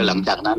หลังจากนั้น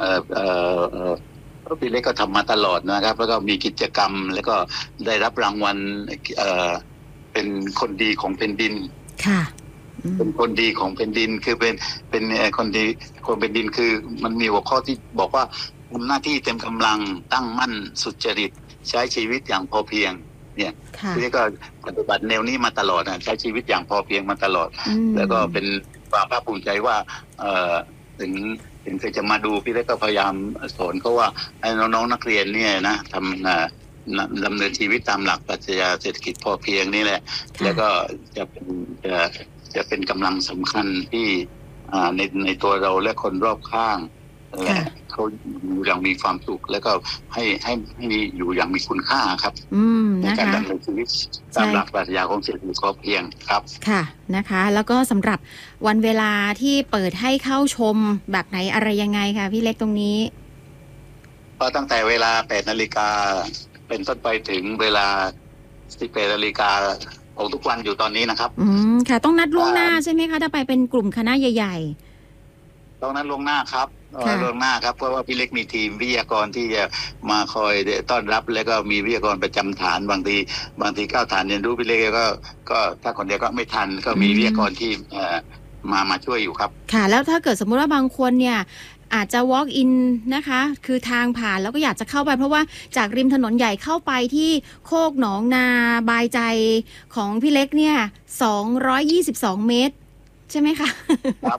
พี่เล็กก็ทำมาตลอดนะครับแล้วก็มีกิจกรรมแล้วก็ได้รับรางวัลเป็นคนดีของแผ่นดินค่ะเป็นคนดีของแผ่นดินคือเป็นคนดีของแผ่นดินคือมันมีหัวข้อที่บอกว่าทำหน้าที่เต็มกำลังตั้งมั่นสุจริตใช้ชีวิตอย่างพอเพียงเนี่ยพี่เล็กก็ปฏิบัติแนวนี้มาตลอดนะใช้ชีวิตอย่างพอเพียงมาตลอดแล้วก็เป็นความภาคภูมิใจว่าถึงเคยจะมาดูพี่เล็กก็พยายามสอนเขาว่าให้น้องๆนักเรียนเนี่ยนะทำดำเนินชีวิตตามหลักปรัชญาเศรษฐกิจพอเพียงนี่แหละแล้วก็จะเป็นกำลังสำคัญที่ในตัวเราและคนรอบข้างและเขาอยู่อย่างมีความสุขแล้วก็ให้อยู่อย่างมีคุณค่าครับในการดำเนินชีวิตตามหลักปรัชญาของเศรษฐกิจพอเพียงครับค่ะนะคะแล้วก็สำหรับวันเวลาที่เปิดให้เข้าชมแบบไหนอะไรยังไงคะพี่เล็กตรงนี้ก็ตั้งแต่เวลา 8:00 น.เป็นต้นไปถึงเวลา 18:00 น.ของทุกวันอยู่ตอนนี้นะครับค่ะต้องนัดล่วงหน้าใช่ไหมคะถ้าไปเป็นกลุ่มคณะใหญ่ๆต้องนัดล่วงหน้าครับล่วงหน้าครับเพราะว่าพี่เล็กมีทีมวิทยากรที่จะมาคอยต้อนรับแล้วก็มีวิทยากรประจำฐานบางทีเข้าฐานเรียนรู้พี่เล็กก็ถ้าคนเดียวก็ไม่ทันก็มีวิทยากรที่มาช่วยอยู่ครับค่ะแล้วถ้าเกิดสมมุติว่าบางคนเนี่ยอาจจะ walk in นะคะคือทางผ่านแล้วก็อยากจะเข้าไปเพราะว่าจากริมถนนใหญ่เข้าไปที่โคกหนองนาบายใจของพี่เล็กเนี่ย222 เมตรใช่ไหมคะครับ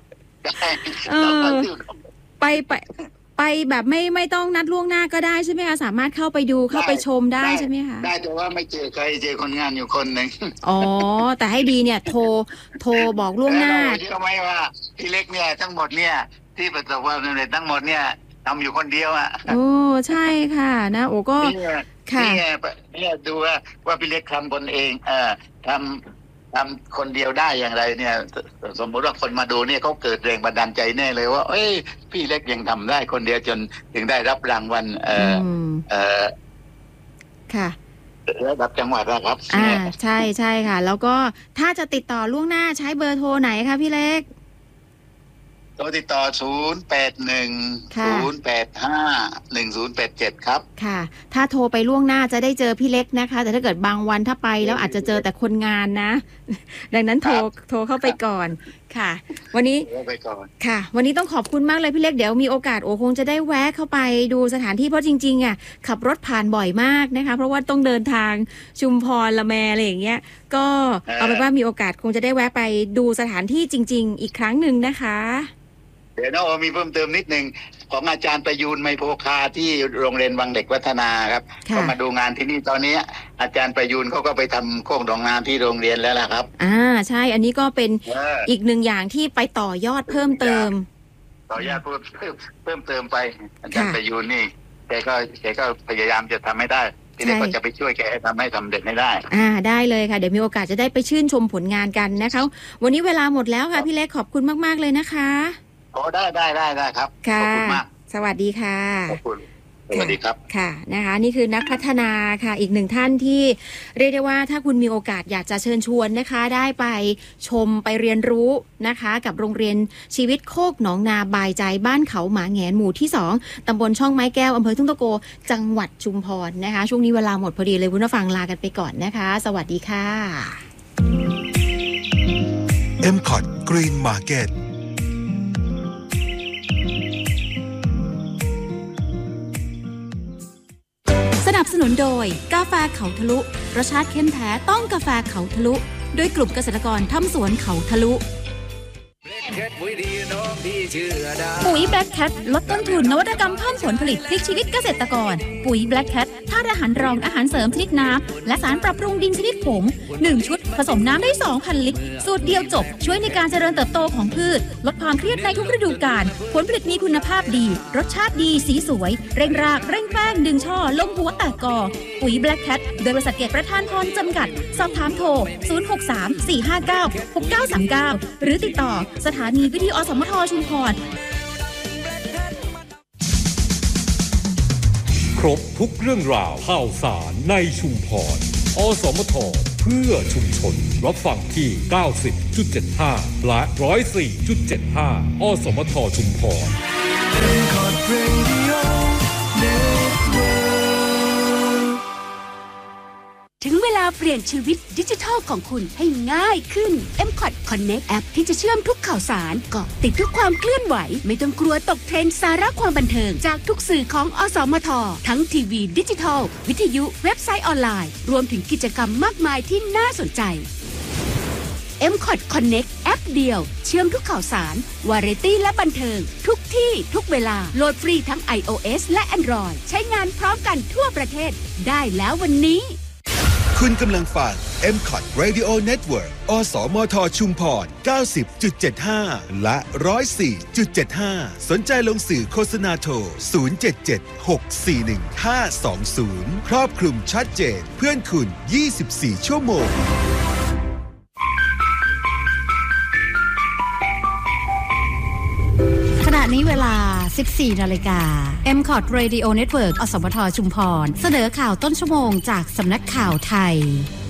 ไปแบบไม่ต้องนัดล่วงหน้าก็ได้ใช่ไหมคะสามารถเข้าไปดูเข้าไปชมได้ใช่ไหมคะได้แต่ว่าไม่เจอใครเจอคนงานอยู่คนหนึ่งอ๋อแต่ให้ดีเนี่ยโทรบอกล่วงหน้าเชื่อไหมว่าพี่เล็กเนี่ยทั้งหมดเนี่ยที่ประสบความสำเร็จทั้งหมดเนี่ยทำอยู่คนเดียวอ่ะโอ้ใช่ค่ะนะโอ้ก็ค่ะนี่ดูว่าพี่เล็กทำคนเองทำคนเดียวได้อย่างไรเนี่ยสมมติว่าคนมาดูเนี่ยเขาเกิดแรงบันดาลใจแน่เลยว่าเอ้ยพี่เล็กยังทำได้คนเดียวจนถึงได้รับรางวัลค่ะระดับจังหวัดนะครับใช่ค่ะแล้วก็ถ้าจะติดต่อล่วงหน้าใช้เบอร์โทรไหนคะพี่เล็กโทรติดต่อ081-085-1087ครับค่ะถ้าโทรไปล่วงหน้าจะได้เจอพี่เล็กนะคะแต่ถ้าเกิดบางวันถ้าไปแล้วอาจจะเจอแต่คนงานนะดังนั้นโทรเข้าไปก่อนค่ะวันนี้ค่ะวันนี้ต้องขอบคุณมากเลยพี่เล็กเดี๋ยวมีโอกาสคงจะได้แวะเข้าไปดูสถานที่เพราะจริงๆอ่ะขับรถผ่านบ่อยมากนะคะเพราะว่าต้องเดินทางชุมพรละแมอะไรอย่างเงี้ยก็เอาเป็นว่ามีโอกาสคงจะได้แวะไปดูสถานที่จริงๆอีกครั้งหนึ่งนะคะเดี๋ยวน้องมีเพิ่มเติมนิดนึงของอาจารย์ประยูนไมโพคาที่โรงเรียนวังเด็กวัฒนาครับก็มาดูงานที่นี่ตอนนี้อาจารย์ประยูนเขาก็ไปทำโครงดองงานที่โรงเรียนแล้วล่ะครับใช่อันนี้ก็เป็นอีกหนึ่งอย่างที่ไปต่อยอดเพิ่มเติมเพิ่มเติมไปอาจารย์ประยูนนี่แกก็พยายามจะทำให้ได้พี่เล็กก็จะไปช่วยแกทำให้สำเร็จให้ได้ได้เลยค่ะเดี๋ยวมีโอกาสจะได้ไปชื่นชมผลงานกันนะคะวันนี้เวลาหมดแล้วค่ะพี่เล็กขอบคุณมากๆเลยนะคะได้ครับขอบคุณมากสวัสดีค่ะขอบคุณสวัสดีครับค่ะนะคะนี่คือนักพัฒนาค่ะอีกหนึ่งท่านที่เรียกได้ว่าถ้าคุณมีโอกาสอยากจะเชิญชวนนะคะได้ไปชมไปเรียนรู้นะคะกับโรงเรียนชีวิตโคกหนองนาบายใจบ้านเขาหมาแหงนหมู่ที่2ตำบลช่องไม้แก้วอำเภอทุ่งตะโกจังหวัดชุมพรนะคะช่วงนี้เวลาหมดพอดีเลยคุณผู้ฟังลากันไปก่อนนะคะสวัสดีค่ะ MCOT Green Market สนับสนุนโดยกาแฟเขาทะลุรสชาติเข้มแท้ต้องกาแฟเขาทะลุโดยกลุ่มเกษตรกรทำสวนเขาทะลุปุ๋ย Black Cat ลดต้นทุนนวัตกรรมเพิ่มผลผลิตพลิกชีวิตเกษตรกรปุ๋ย Black Cat ธาตุอาหารรองอาหารเสริมชนิดน้ำและสารปรับปรุงดินชนิดผง1ชุดผสมน้ำได้ 2,000 ลิตรสูตรเดียวจบช่วยในการเจริญเติบโตของพืชลดความเครียดในทุกฤดูกาลผลผลิตมีคุณภาพดีรสชาติดีสีสวยเร่งรากเร่งแป้งดึงช่อลงหัวแตกกอปุ๋ย Black Cat โดยบริษัทเกษประธานพรจำกัดสอบถามโทร0634596939หรือติดต่อสถานีวิทยุอสมทชุมพรครบทุกเรื่องราวข่าวสารในชุมพรอสมทเพื่อชุมชนรับฟังที่ 90.75 และ 104.75 อสมทชุมพรเปลี่ยนชีวิตดิจิทัลของคุณให้ง่ายขึ้น M-Cot Connect แอปที่จะเชื่อมทุกข่าวสารเกาะติดทุกความเคลื่อนไหวไม่ต้องกลัวตกเทรนด์สาระความบันเทิงจากทุกสื่อของอสมททั้งทีวีดิจิทัลวิทยุเว็บไซต์ออนไลน์รวมถึงกิจกรรมมากมายที่น่าสนใจ M-Cot Connect แอปเดียวเชื่อมทุกข่าวสารวาไรตี้และบันเทิงทุกที่ทุกเวลาโหลดฟรีทั้ง iOS และ Android ใช้งานพร้อมกันทั่วประเทศได้แล้ววันนี้คุณกำลังฟัง M-Cot Radio Network อสมทชุมพร 90.75 และ 104.75 สนใจลงสื่อโฆษณาโทร 077-641-520 ครอบคลุมชัดเจนเพื่อนคุณ 24 ชั่วโมงขณะนี้เวลา 14 นาฬิกา M-Cot Radio Network อสมทชุมพรเสนอข่าวต้นชั่วโมงจากสำนักข่าวไทย